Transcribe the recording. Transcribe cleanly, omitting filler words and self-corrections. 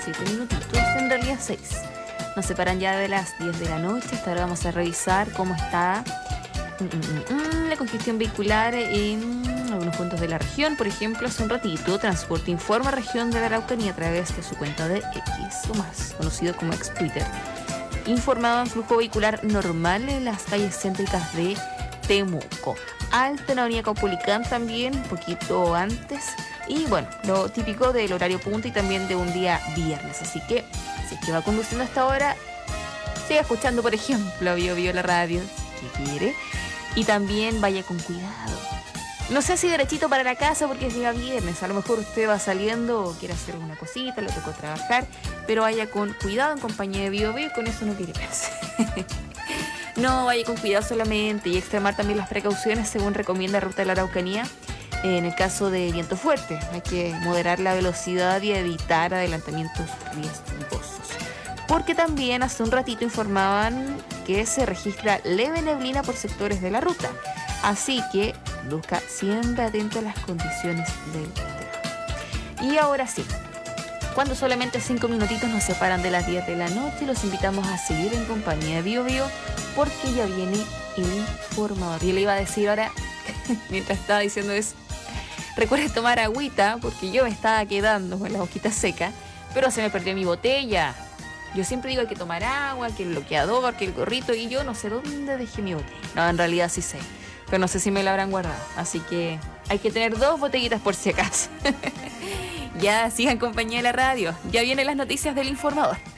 7 minutitos, en realidad 6. Nos separan ya de las 10 de la noche. Hasta ahora vamos a revisar cómo está la congestión vehicular en algunos puntos de la región. Por ejemplo, hace un ratito, Transporte Informa Región de la Araucanía a través de su cuenta de X, o más conocido como ex Twitter, informaban flujo vehicular normal en las calles céntricas de Temuco. Alta en la avenida Caupolicán también, un poquito antes. Y bueno, lo típico del horario punta y también de un día viernes. Así que, si es que va conduciendo hasta ahora, siga escuchando, por ejemplo, Bio la radio, si quiere. Y también vaya con cuidado. No sé si derechito para la casa porque es día viernes. A lo mejor usted va saliendo o quiere hacer una cosita, le tocó trabajar. Pero vaya con cuidado en compañía de Bio y con eso no quiere verse. No, vaya con cuidado solamente y extremar también las precauciones según recomienda Ruta de la Araucanía. En el caso de viento fuerte, hay que moderar la velocidad y evitar adelantamientos riesgosos. Porque también hace un ratito informaban que se registra leve neblina por sectores de la ruta. Así que busca siempre atento a las condiciones del tráfico. Y ahora sí, cuando solamente 5 minutitos nos separan de las 10 de la noche, los invitamos a seguir en compañía de Bio porque ya viene el informador. Yo le iba a decir ahora, mientras estaba diciendo eso, recuerde tomar agüita porque yo me estaba quedando con la boquita seca, pero se me perdió mi botella. Yo siempre digo hay que tomar agua, que el bloqueador, que el gorrito, y yo no sé dónde dejé mi botella. No, en realidad sí sé, pero no sé si me la habrán guardado. Así que hay que tener 2 botellitas por si acaso. Ya sigan en compañía de la radio. Ya vienen las noticias del informador.